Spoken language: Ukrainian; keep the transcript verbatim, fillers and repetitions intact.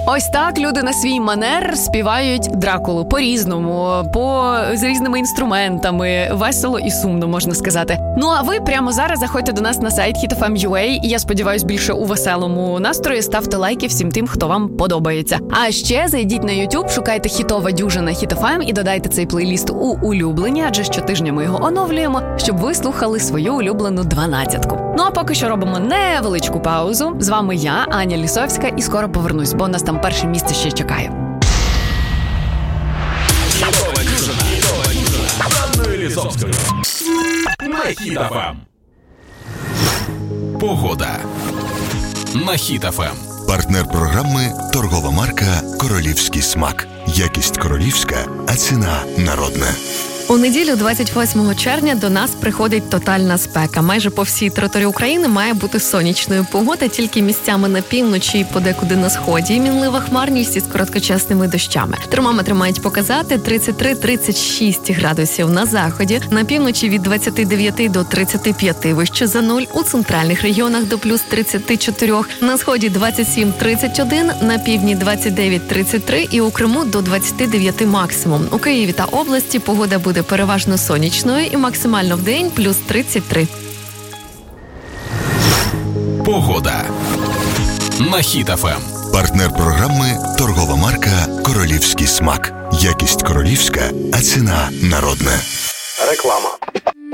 Ось так люди на свій манер співають Дракулу по-різному, по з різними інструментами, весело і сумно, можна сказати. Ну а ви прямо зараз заходьте до нас на сайт хіт еф ем крапка ю а, і я сподіваюся, більше у веселому настрої, ставте лайки всім тим, хто вам подобається. А ще зайдіть на YouTube, шукайте хітова дюжина Хіт еф ем і додайте цей плейліст у улюблені, адже щотижня ми його оновлюємо, щоб ви слухали свою улюблену дванадцятку. Ну а поки що робимо невеличку паузу. З вами я, Аня Лісовська, і скоро повернусь, бо у нас там перше місце ще чекає. Хітова дюжина, хітова дюжина з Анною Лісовською на Хіт еф ем. Погода на Хіт еф ем. Партнер програми – торгова марка «Королівський смак». Якість королівська, а ціна народна. У неділю, двадцять восьмого червня, до нас приходить тотальна спека. Майже по всій території України має бути сонячною погода, тільки місцями на півночі і подекуди на сході. І мінлива хмарність із короткочасними дощами. Термометри мають показати тридцять три - тридцять шість градусів на заході, на півночі від двадцять дев'ять до тридцять п'ять вище за нуль, у центральних регіонах до плюс тридцять чотири, на сході двадцять сім - тридцять один, на півдні двадцять дев'ять - тридцять три і у Криму до двадцять дев'ять максимум. У Києві та області погода буде переважно сонячною і максимально вдень плюс тридцять три. Погода на Хіт еф ем. Партнер програми – торгова марка «Королівський смак». Якість королівська, а ціна народна. Реклама.